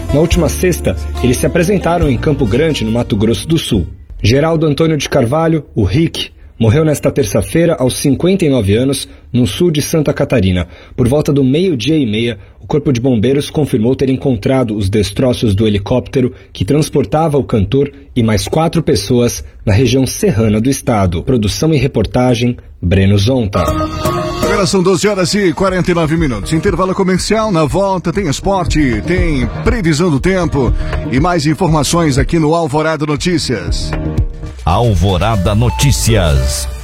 Na última sexta, eles se apresentaram em Campo Grande, no Mato Grosso do Sul. Geraldo Antônio de Carvalho, o Rick, morreu nesta terça-feira aos 59 anos, no sul de Santa Catarina. Por volta do 12:30, o Corpo de Bombeiros confirmou ter encontrado os destroços do helicóptero que transportava o cantor e mais 4 pessoas na região serrana do estado. Produção e reportagem, Breno Zonta. Agora são 12h49. Intervalo comercial. Na volta tem esporte, tem previsão do tempo e mais informações aqui no Alvorada Notícias. Alvorada Notícias.